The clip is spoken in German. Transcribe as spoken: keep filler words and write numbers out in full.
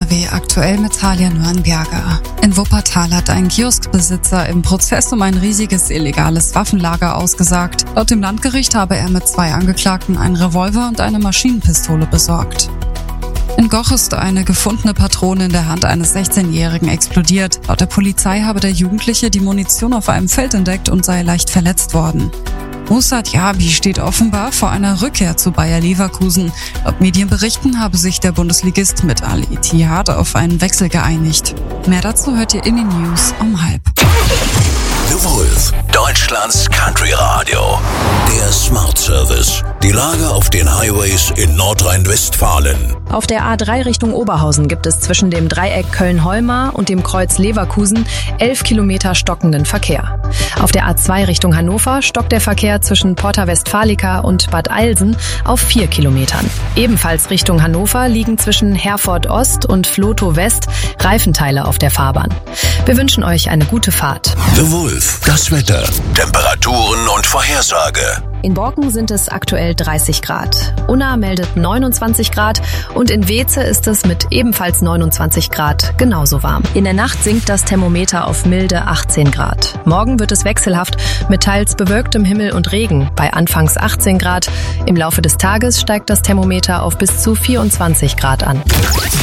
W aktuell mit Talia Nürnberger. In Wuppertal hat ein Kioskbesitzer im Prozess um ein riesiges illegales Waffenlager ausgesagt. Laut dem Landgericht habe er mit zwei Angeklagten einen Revolver und eine Maschinenpistole besorgt. In Goch ist eine gefundene Patrone in der Hand eines sechzehnjährigen explodiert. Laut der Polizei habe der Jugendliche die Munition auf einem Feld entdeckt und sei leicht verletzt worden. Musa Diaby steht offenbar vor einer Rückkehr zu Bayer Leverkusen. Laut Medienberichten habe sich der Bundesligist mit Al-Ittihad auf einen Wechsel geeinigt. Mehr dazu hört ihr in den News um halb. The Wolf, Deutschlands Country Radio. Der Smart Service. Die Lage auf den Highways in Nordrhein-Westfalen. Auf der A drei Richtung Oberhausen gibt es zwischen dem Dreieck Köln-Holmar und dem Kreuz Leverkusen elf Kilometer stockenden Verkehr. Auf der A zwei Richtung Hannover stockt der Verkehr zwischen Porta Westfalica und Bad Eilsen auf vier Kilometern. Ebenfalls Richtung Hannover liegen zwischen Herford Ost und Flotow West Reifenteile auf der Fahrbahn. Wir wünschen euch eine gute Fahrt. The Wolf, das Wetter, Temperaturen und Vorhersage. In Borken sind es aktuell dreißig Grad. Unna meldet neunundzwanzig Grad und in Weeze ist es mit ebenfalls neunundzwanzig Grad genauso warm. In der Nacht sinkt das Thermometer auf milde achtzehn Grad. Morgen wird es wechselhaft mit teils bewölktem Himmel und Regen bei anfangs achtzehn Grad. Im Laufe des Tages steigt das Thermometer auf bis zu vierundzwanzig Grad an.